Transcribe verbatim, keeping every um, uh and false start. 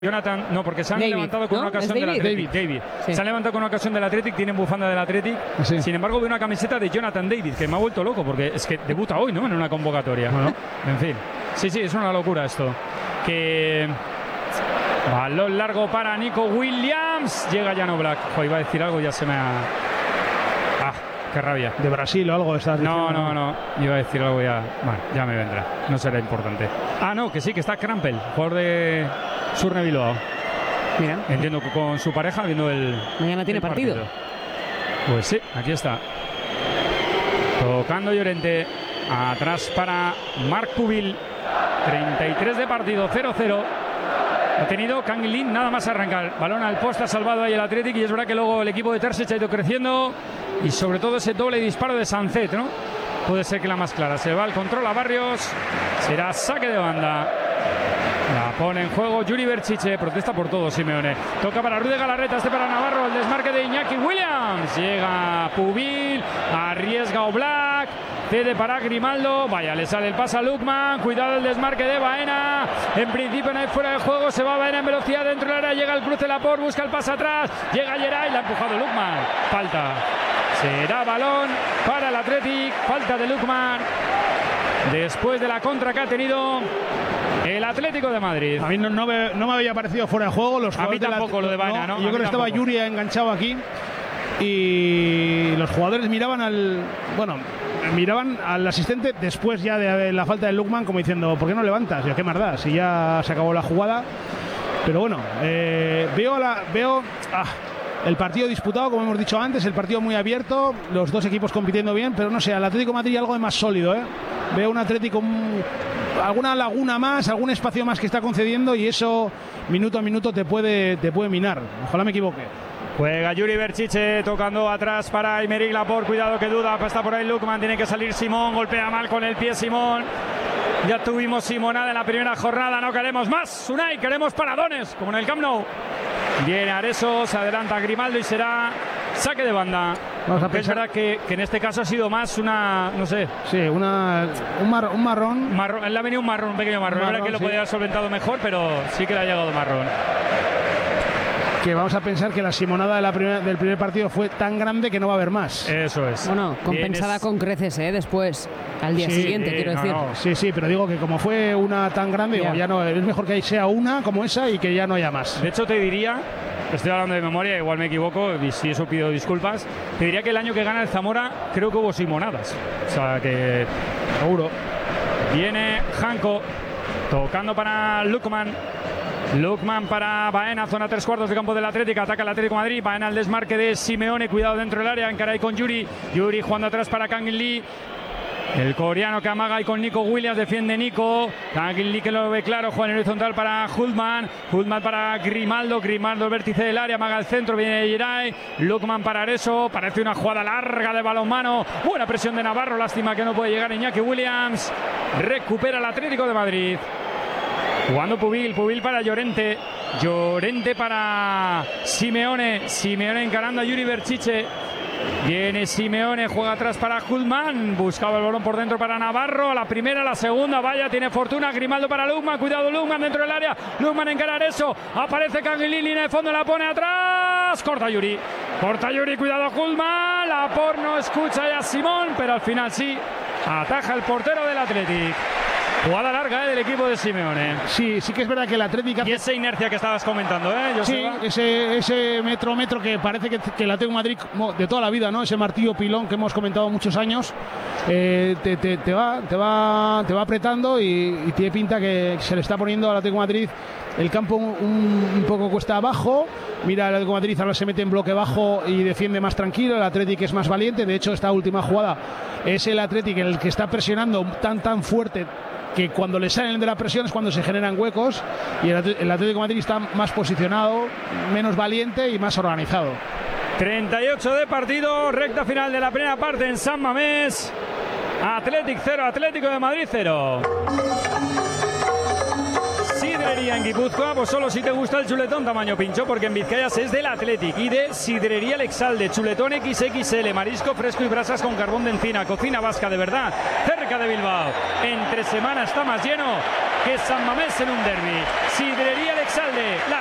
Jonathan, no, porque se han David, levantado con ¿no? una ocasión ¿Es del David? Athletic. David. Sí. Se han levantado con una ocasión del Athletic, tienen bufanda del Athletic. Sí. Sin embargo, veo una camiseta de Jonathan David, que me ha vuelto loco, porque es que debuta hoy, ¿no? En una convocatoria. Bueno. En fin. Sí, sí, es una locura esto. Que... balón largo para Nico Williams. Llega Jan Oblak. Joder, iba a decir algo, ya se me ha... Ah, qué rabia. De Brasil o algo estás No, diciendo. no, no. Iba a decir algo ya... Bueno, ya me vendrá. No será importante. Ah, no, que sí, que está Krampel, jugador de Surne Bilbao. Mira, Entiendo que con su pareja viendo el... mañana tiene el partido. Pues sí, aquí está. Tocando Llorente. Atrás para Marc Pubil. treinta y tres de partido, cero cero. Ha tenido Canguilín nada más arrancar. Balón al poste, ha salvado ahí el Athletic. Y es verdad que luego el equipo de Terzic ha ido creciendo. Y sobre todo ese doble disparo de Sancet, ¿no? Puede ser que la más clara. Se va al control a Barrios. Será saque de banda. La pone en juego Yuri Berchiche. Protesta por todo Simeone. Toca para Rude Galarreta. Este para Navarro. El desmarque de Iñaki Williams. Llega Pubil. Arriesga Oblak. Cede para Grimaldo. Vaya, le sale el pase a Lukman. Cuidado el desmarque de Baena. En principio no hay fuera de juego. Se va Baena en velocidad dentro del área. Llega el cruce Laporte. Busca el pase atrás. Llega Geray. La ha empujado Lukman. Falta. Será balón para el Athletic. Falta de Lukman. Después de la contra que ha tenido el Atlético de Madrid. A mí no, no, me, no me había parecido fuera de juego. Los A mí jugadores de la- tampoco lo de Baena, ¿no? Yo A creo mí que estaba tampoco. Yuri enganchado aquí. Y los jugadores miraban al. Bueno, miraban al asistente después ya de la falta de Lukman, como diciendo, ¿por qué no levantas? Yo, ¿qué más da? Si ya se acabó la jugada. Pero bueno, eh, veo, la, veo ah, el partido disputado, como hemos dicho antes, el partido muy abierto, los dos equipos compitiendo bien, pero no sé, al Atlético de Madrid algo de más sólido, ¿eh? Veo un Atlético, un, alguna laguna más, algún espacio más que está concediendo y eso minuto a minuto te puede, te puede minar. Ojalá me equivoque. Juega Yuri Berchiche tocando atrás para Aymeric Laporte. Cuidado que duda, está por ahí Lukman. Tiene que salir Simón. Golpea mal con el pie Simón. Ya tuvimos Simonada en la primera jornada. No queremos más, Unai. Queremos paradones, como en el Camp Nou. Viene Areso, se adelanta Grimaldo y será saque de banda. Vamos a Aunque es pensar- verdad que, que en este caso ha sido más una, no sé, Sí, una, un, mar, un marrón. marrón. Le ha venido un marrón, un pequeño marrón. Un Es verdad marrón, que lo sí. podía haber solventado mejor, pero sí que le ha llegado marrón. Que vamos a pensar que la simonada de la primera, del primer partido fue tan grande que no va a haber más. Eso es. Bueno, compensada Vienes- con creces, ¿eh? Después, al día Sí, siguiente, eh, quiero no, decir. no. Sí, sí, pero digo que como fue una tan grande, Ya. digo, ya no, es mejor que ahí sea una como esa y que ya no haya más. De hecho, te diría, estoy hablando de memoria, igual me equivoco, y si eso pido disculpas, te diría que el año que gana el Zamora creo que hubo simonadas. O sea que seguro. Viene Janko, tocando para Lukman. Lukman para Baena, zona tres cuartos de campo del Atlético, ataca el Atlético de Madrid, Baena al desmarque de Simeone, cuidado dentro del área, encara ahí con Yuri, Yuri jugando atrás para Kangin Lee. El coreano que amaga ahí con Nico Williams, defiende Nico. Kangin Lee que lo ve claro, juega en horizontal para Hultman. Hultman para Grimaldo, Grimaldo el vértice del área, amaga el centro, viene Geray. Lukman para Areso, parece una jugada larga de balonmano. Buena presión de Navarro, lástima que no puede llegar Iñaki Williams. Recupera el Atlético de Madrid. Jugando Pubil, Pubil para Llorente. Llorente para Simeone. Simeone encarando a Yuri Berchiche. Viene Simeone, juega atrás para Hultman. Buscaba el balón por dentro para Navarro. La primera, la segunda, vaya, tiene fortuna. Grimaldo para Lukman, cuidado Lukman dentro del área. Lukman encarar eso. Aparece Canguilín, línea de fondo, la pone atrás. Corta Yuri. Corta Yuri, cuidado Hultman. Laporte no escucha ya a Simón, pero al final sí. Ataja el portero del Athletic. Jugada larga, ¿eh? Del equipo de Simeone. Sí, sí que es verdad que el Atlético Y esa inercia que estabas comentando, ¿eh? sí, Joseba? ese, ese metro metro que parece que, que el Atlético de Madrid mo- de toda la vida, ¿no? Ese martillo pilón que hemos comentado muchos años, eh, te, te, te va, te va, te va apretando y, y tiene pinta que se le está poniendo al Atlético de Madrid el campo un, un poco cuesta abajo. Mira, el Atlético de Madrid ahora se mete en bloque bajo y defiende más tranquilo. El Atlético es más valiente. De hecho, esta última jugada es el Atlético el que está presionando tan tan fuerte, que cuando le salen de la presión es cuando se generan huecos, y el Atl- el Atlético de Madrid está más posicionado, menos valiente y más organizado. treinta y ocho de partido, recta final de la primera parte en San Mamés. Athletic cero, Atlético de Madrid cero. Sidrería en Guipúzcoa, pues solo si te gusta el chuletón tamaño pincho, porque en Vizcayas es del Athletic y de Sidrería El Exalde, chuletón equis equis ele, marisco fresco y brasas con carbón de encina, cocina vasca de verdad, cerca de Bilbao. Entre semana está más lleno que San Mamés en un derbi. Sidrería El Exalde. Salde, la